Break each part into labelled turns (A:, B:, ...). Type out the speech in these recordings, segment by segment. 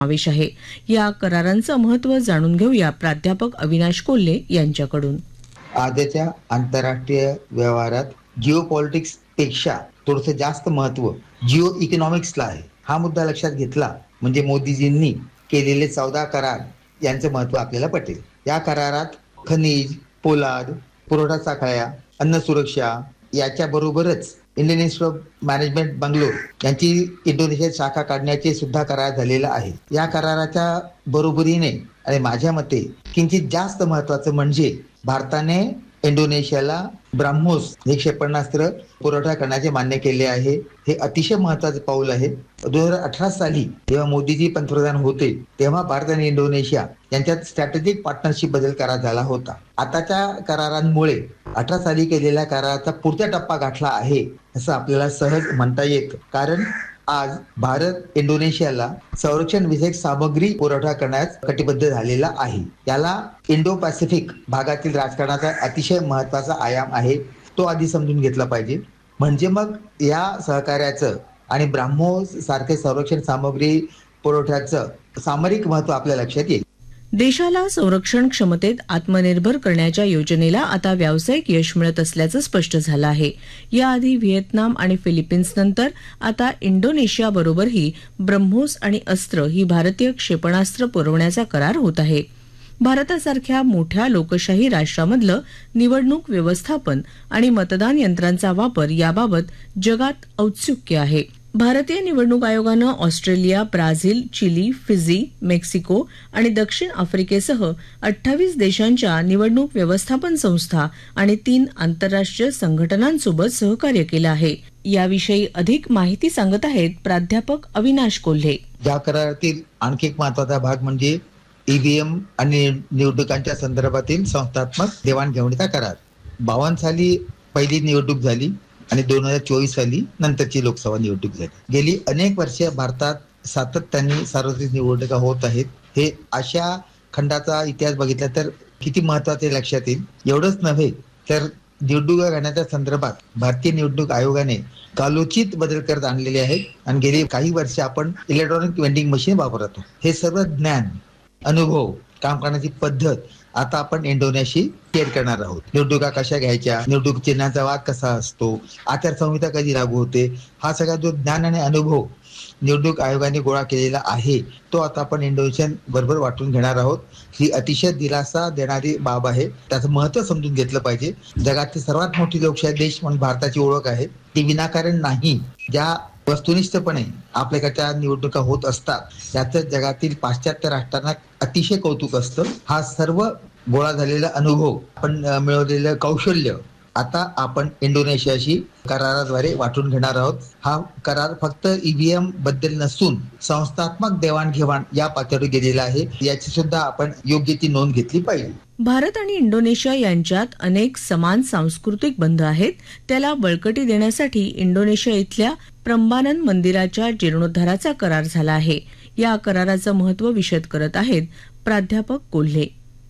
A: समावेश आहे. या करारांचं महत्त्व जाणून घेऊया प्राध्यापक अविनाश कोल्हे यांच्याकडून.
B: आजच्या आंतरराष्ट्रीय व्यवहारात जिओ पॉलिटिक्स पेक्षा थोडंसं जास्त महत्त्व जिओ इकॉनॉमिक्सला आहे. हा मुद्दा लक्षात घेतला म्हणजे मोदीजींनी केलेले 14 करार यांचं महत्त्व आपल्याला पटेल. या करारात खनिज, पोलाद, पुरवठा साखळ्या, अन्न सुरक्षा याच्या बरोबरच Indian institute of management Bangalore यांची इंडोनेशियात शाखा काढण्याचे सुद्धा करार झालेला आहे. या कराराच्या बरोबरीने आणि माझ्या मते किंचित जास्त महत्त्वाचं म्हणजे भारताने इंडोनेशियाला ब्राह्मोस हे क्षेपणास्त्र पुरवठा करण्याचे मान्य केले आहे. हे अतिशय महत्त्वाचे पाऊल आहे. 2018 साली जेव्हा मोदीजी पंतप्रधान होते तेव्हा भारत आणि इंडोनेशिया यांच्यात स्ट्रॅटेजिक पार्टनरशिप बद्दल करार झाला होता. आताच्या करारांमुळे 18 साली केलेल्या कराराचा पुढचा टप्पा गाठला आहे असं आपल्याला सहज म्हणता येतं. कारण आज भारत इंडोनेशियाला संरक्षण विषयक सामग्री पुरवठा करण्यास कटिबद्ध झालेला आहे. याला इंडो पॅसिफिक भागातील राजकारणाचा अतिशय महत्त्वाचा आयाम आहे. तो आधी समजून घेतला पाहिजे. म्हणजे मग या सहकार्याचं आणि ब्राह्मोस सारखे संरक्षण सामग्री पुरवठ्याचं सामरिक महत्त्व आपल्या लक्षात येईल.
A: देशाला संरक्षण क्षमतेत आत्मनिर्भर करण्याच्या योजनेला आता व्यावसायिक यश मिळत असल्याचं स्पष्ट झालं आहे. याआधी व्हिएतनाम आणि फिलिपिन्स नंतर आता इंडोनेशियाबरोबरही ब्रह्मोस आणि अस्त्र ही भारतीय क्षेपणास्त्र पुरवण्याचा करार होत आहे. भारतासारख्या मोठ्या लोकशाही राष्ट्रामधलं निवडणूक व्यवस्थापन आणि मतदान यंत्रांचा वापर याबाबत जगात औत्सुक्य आहे. भारतीय निवडणूक आयोगानं Australia, Brazil, chilli, Fiji, Mexico आणि दक्षिण आफ्रिकेसह 28 देशांच्या निवडणूक व्यवस्थापन संस्था आणि 3 आंतरराष्ट्रीय संघटनांसोबत सहकार्य केलं आहे. याविषयी अधिक माहिती सांगत आहेत प्राध्यापक अविनाश कोल्हे.
B: या करारातील आणखी एक महत्त्वाचा भाग म्हणजे ईव्हीएम आणि निवडणुकांच्या संदर्भातील संस्थात्मक देवाणघेवाणीचा करार. 52 साली पहिली निवडणूक झाली आणि 2024 साली नंतरची लोकसभा निवडणूक झाली. गेली अनेक वर्षे भारतात सातत्याने सार्वत्रिक निवडणुका होत आहेत. हे अशा खंडाचा इतिहास बघितला तर किती महत्त्वाचे लक्षात येईल. एवढंच नव्हे तर निवडणुका घेण्याच्या संदर्भात भारतीय निवडणूक आयोगाने कालोचित बदल करत आणलेले आहेत आणि गेली काही वर्ष आपण इलेक्ट्रॉनिक वेंडिंग मशीन वापरतो. हे सर्व ज्ञान, अनुभव, काम करण्याची पद्धत आता आपण इंडोनेशियाशी शेअर करणार आहोत. निवडणुका कशा घ्यायच्या, निवडणूक चिन्हाचा वाद कसा असतो, आचारसंहिता कधी लागू होते, हा सगळा जो ज्ञान आणि अनुभव निवडणूक आयोगाने गोळा केलेला आहे तो आता आपण इंडोनेशिया बरोबर वाटून घेणार आहोत. ही अतिशय दिलासा देणारी बाब आहे. त्याचं महत्त्व समजून घेतलं पाहिजे. जगातील सर्वात मोठी लोकशाही देश म्हणून भारताची ओळख आहे. ती विनाकारण नाही. ज्या वस्तुनिष्ठपणे आपल्याकडच्या निवडणुका होत असतात याचं जगातील पाश्चात्य राष्ट्रांना अतिशय कौतुक असतं. हा सर्व गोळा झालेला अनुभव, आपण मिळवलेलं कौशल्य आता आपण इंडोनेशियाशी कराराद्वारे वाटून घेणार आहोत. हा करार फक्त ईव्हीएम बद्दल नसून संस्थात्मक देवाणघेवाण या पातळीवर गेलेला आहे. याची सुद्धा आपण योग्य ती नोंद घेतली पाहिजे.
A: भारत आणि इंडोनेशिया यांच्यात अनेक समान सांस्कृतिक बंध आहेत. त्याला बळकटी देण्यासाठी इंडोनेशिया इथल्या प्रंबानन मंदिराच्या जीर्णोद्धाराचा करार झाला आहे. या कराराचं महत्त्व विशद करत आहेत प्राध्यापक कोल्हे.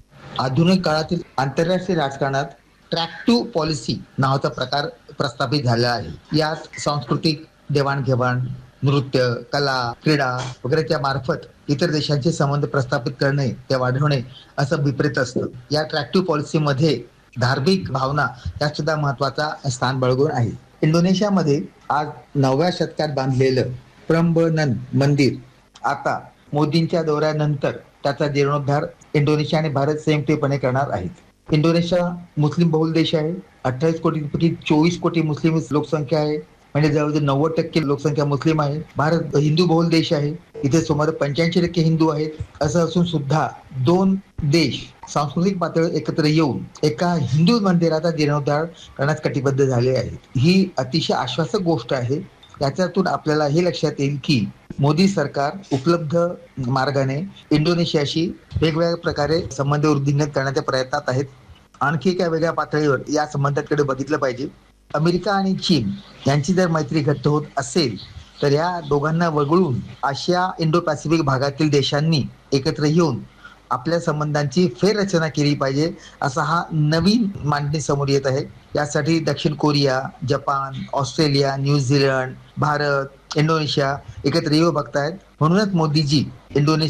B: आधुनिक काळातील आंतरराष्ट्रीय राजकारणात ट्रॅक टू पॉलिसी नावाचा प्रकार प्रस्थापित झाला आहे. यात सांस्कृतिक देवाणघेवाण, नृत्य, कला, क्रीडा वगैरेच्या मार्फत इतर देशांचे संबंध प्रस्थापित करणे, ते वाढवणे असं अभिप्रेत असतं. या ट्रॅक टू पॉलिसीमध्ये धार्मिक भावना या सुद्धा महत्वाचा स्थान बाळगून आहे. इंडोनेशियामध्ये आज 9व्या शतकात बांधलेलं प्रंबनन मंदिर आता मोदींच्या दौऱ्यानंतर त्याचा जीर्णोद्धार इंडोनेशिया आणि भारत संयुक्तपणे करणार आहेत. इंडोनेशिया मुस्लिम बहुल देश आहे. 28 कोटींपैकी 24 कोटी मुस्लिम लोकसंख्या आहे. म्हणजे जवळजवळ 90% लोकसंख्या मुस्लिम आहे. भारत हिंदू बहुल देश आहे. इथे सुमारे 85% हिंदू आहेत. असं असून सुद्धा 2 देश सांस्कृतिक पातळीवर एकत्र येऊन एका हिंदू मंदिराचा जीर्णोद्धार करण्यास कटिबद्ध झाले आहेत. ही अतिशय आश्वासक गोष्ट आहे. याच्यातून आपल्याला हे लक्षात येईल की मोदी सरकार उपलब्ध मार्गाने इंडोनेशियाशी वेगवेगळ्या प्रकारे संबंध वृद्धिंगत करण्याच्या प्रयत्नात आहेत. आणखी एका वेगळ्या पातळीवर या संबंधांकडे बघितलं पाहिजे. अमेरिका आणि चीन यांची जर मैत्री घट्ट होत असेल तर या दोघांना वगळून आशिया इंडो पॅसिफिक भागातील देशांनी एकत्र येऊन आपल्या संबंधांची फेररचना केली पाहिजे, असा हा नवीन मांडणी समोर येत आहे. यासाठी दक्षिण Korea, Japan, Australia, New Zealand, Bharat, Indonesia एकत्र येऊ बघतायत. म्हणूनच मोदीजी इंडोनेशिया